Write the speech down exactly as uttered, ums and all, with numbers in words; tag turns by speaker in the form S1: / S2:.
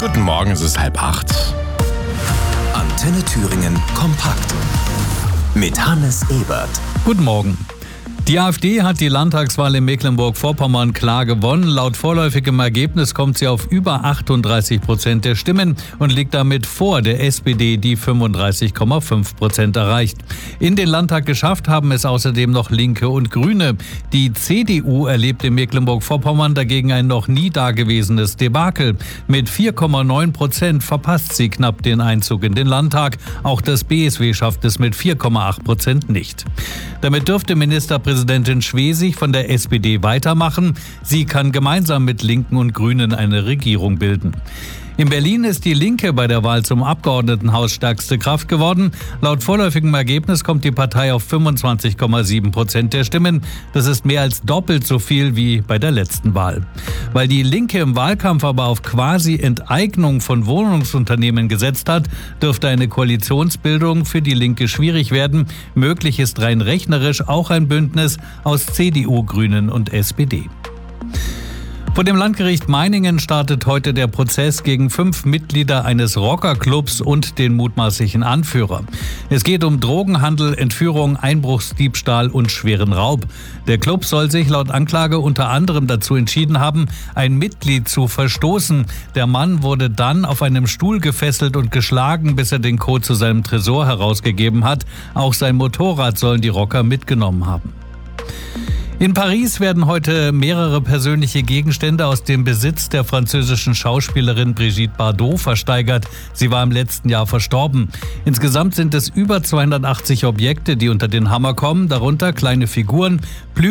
S1: Guten Morgen, es ist halb acht.
S2: Antenne Thüringen kompakt mit Hannes Ebert.
S3: Guten Morgen. Die AfD hat die Landtagswahl in Mecklenburg-Vorpommern klar gewonnen. Laut vorläufigem Ergebnis kommt sie auf über achtunddreißig Prozent der Stimmen und liegt damit vor der S P D, die fünfunddreißig Komma fünf Prozent erreicht. In den Landtag geschafft haben es außerdem noch Linke und Grüne. Die C D U erlebt in Mecklenburg-Vorpommern dagegen ein noch nie dagewesenes Debakel. Mit vier Komma neun Prozent verpasst sie knapp den Einzug in den Landtag. Auch das B S W schafft es mit vier Komma acht Prozent nicht. Damit dürfte Ministerpräsidentin Schwesig von der S P D weitermachen. Sie kann gemeinsam mit Linken und Grünen eine Regierung bilden. In Berlin ist die Linke bei der Wahl zum Abgeordnetenhaus stärkste Kraft geworden. Laut vorläufigem Ergebnis kommt die Partei auf fünfundzwanzig Komma sieben Prozent der Stimmen. Das ist mehr als doppelt so viel wie bei der letzten Wahl. Weil die Linke im Wahlkampf aber auf quasi Enteignung von Wohnungsunternehmen gesetzt hat, dürfte eine Koalitionsbildung für die Linke schwierig werden. Möglich ist rein rechnerisch auch ein Bündnis aus C D U, Grünen und S P D. Vor dem Landgericht Meiningen startet heute der Prozess gegen fünf Mitglieder eines Rockerclubs und den mutmaßlichen Anführer. Es geht um Drogenhandel, Entführung, Einbruchsdiebstahl und schweren Raub. Der Club soll sich laut Anklage unter anderem dazu entschieden haben, ein Mitglied zu verstoßen. Der Mann wurde dann auf einem Stuhl gefesselt und geschlagen, bis er den Code zu seinem Tresor herausgegeben hat. Auch sein Motorrad sollen die Rocker mitgenommen haben. In Paris werden heute mehrere persönliche Gegenstände aus dem Besitz der französischen Schauspielerin Brigitte Bardot versteigert. Sie war im letzten Jahr verstorben. Insgesamt sind es über zweihundertachtzig Objekte, die unter den Hammer kommen, darunter kleine Figuren,